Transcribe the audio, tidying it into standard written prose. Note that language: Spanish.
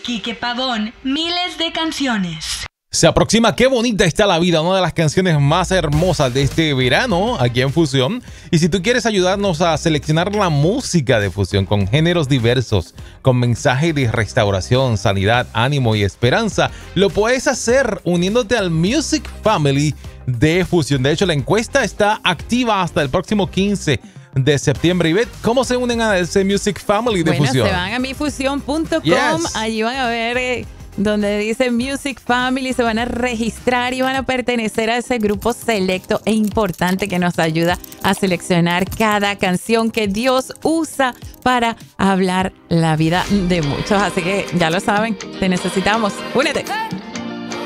Quique Pavón, miles de canciones. Se aproxima Qué bonita está la vida, una de las canciones más hermosas de este verano aquí en Fusión. Y si tú quieres ayudarnos a seleccionar la música de Fusión con géneros diversos, con mensaje de restauración, sanidad, ánimo y esperanza, lo puedes hacer uniéndote al Music Family de Fusión. De hecho, la encuesta está activa hasta el próximo 15 de septiembre. Ivette, ¿cómo se unen a ese Music Family de Fusión? Se van a mifusión.com, Yes. allí van a ver donde dice Music Family, se van a registrar y van a pertenecer a ese grupo selecto e importante que nos ayuda a seleccionar cada canción que Dios usa para hablar la vida de muchos. Así que ya lo saben, te necesitamos. ¡Únete!